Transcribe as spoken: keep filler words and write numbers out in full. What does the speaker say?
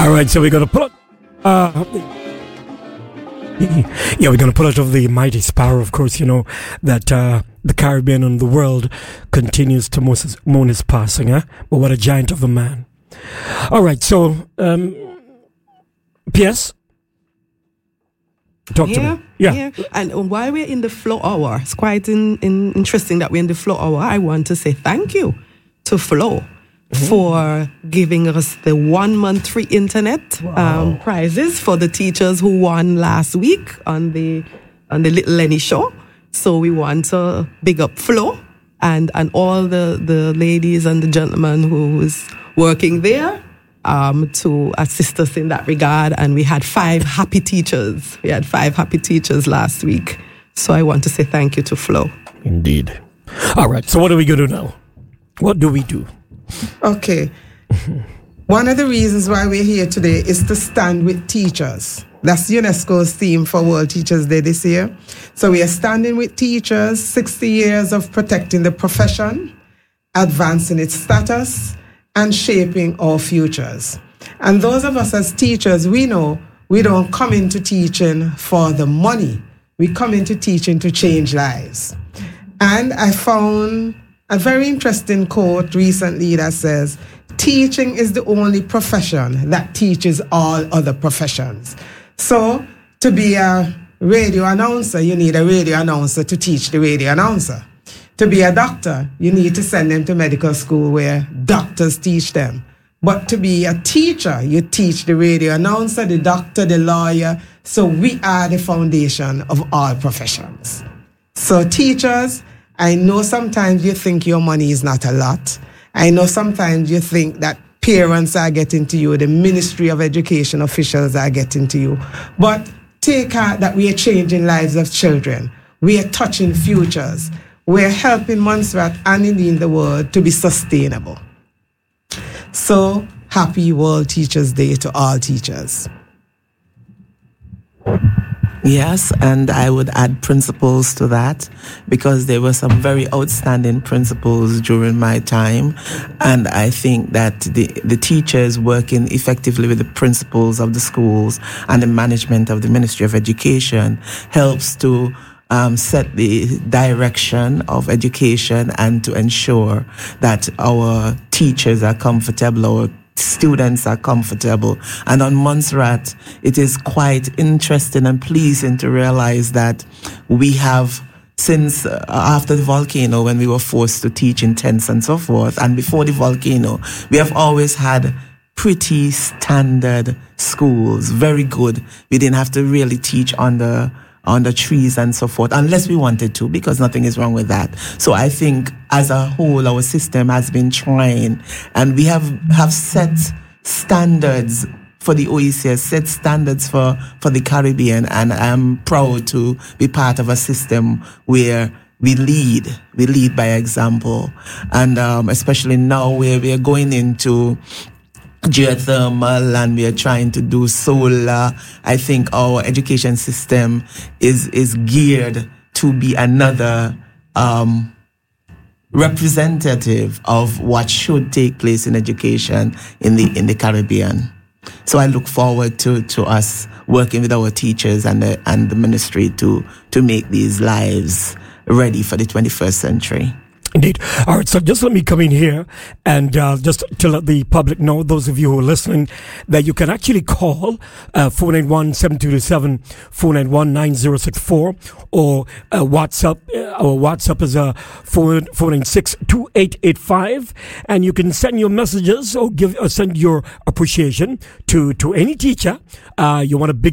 All right, so we're going to pull out. Uh, yeah, we're going to pull out of the mighty Sparrow. Of course, you know that uh, the Caribbean and the world continues to Moses, mourn his passing. Huh? But what a giant of a man. All right, so um, P S. Talk yeah, to me. Yeah. yeah. And while we're in the Flow Hour, it's quite in, in, interesting that we're in the Flow Hour. I want to say thank you to Flow mm-hmm. for giving us the one month free internet wow. um, prizes for the teachers who won last week on the on the Little Lenny show. So we want to big up Flow and, and all the, the ladies and the gentlemen who was working there. Um, to assist us in that regard. And we had five happy teachers. We had five happy teachers last week. So I want to say thank you to Flo. Indeed. All right. So what are we going to do now? What do we do? Okay. One of the reasons why we're here today is to stand with teachers. That's UNESCO's theme for World Teachers Day this year. So we are standing with teachers, sixty years of protecting the profession, advancing its status, and shaping our futures. And those of us as teachers, we know we don't come into teaching for the money. We come into teaching to change lives. And I found a very interesting quote recently that says, teaching is the only profession that teaches all other professions. So to be a radio announcer, you need a radio announcer to teach the radio announcer. To be a doctor, you need to send them to medical school where doctors teach them. But to be a teacher, you teach the radio announcer, the doctor, the lawyer. So we are the foundation of all professions. So teachers, I know sometimes you think your money is not a lot. I know sometimes you think that parents are getting to you, the Ministry of Education officials are getting to you. But take heart that we are changing lives of children. We are touching futures. We're helping Montserrat and indeed the world to be sustainable. So, happy World Teachers Day to all teachers. Yes, and I would add principles to that because there were some very outstanding principles during my time. And I think that the, the teachers working effectively with the principals of the schools and the management of the Ministry of Education helps to Um, set the direction of education and to ensure that our teachers are comfortable, our students are comfortable. And on Montserrat, it is quite interesting and pleasing to realize that we have, since uh, after the volcano, when we were forced to teach in tents and so forth, and before the volcano, we have always had pretty standard schools, very good. We didn't have to really teach on the on the trees and so forth, unless we wanted to, because nothing is wrong with that. So I think as a whole, our system has been trying, and we have, have set standards for the O E C S, set standards for, for the Caribbean, and I'm proud to be part of a system where we lead, we lead by example. And um, especially now where we are going into geothermal and we are trying to do solar, I think our education system is is geared to be another um, representative of what should take place in education in the in the Caribbean. So I look forward to to us working with our teachers and the and the ministry to to make these lives ready for the twenty-first century. Indeed. All right, so just let me come in here and uh, just to let the public know, those of you who are listening, that you can actually call uh, four nine one, seven two two seven, four nine one, nine zero six four or uh, WhatsApp. Uh, our WhatsApp is uh, four nine six, two eight eight five, and you can send your messages or give or send your appreciation to, to any teacher. Uh, you want to big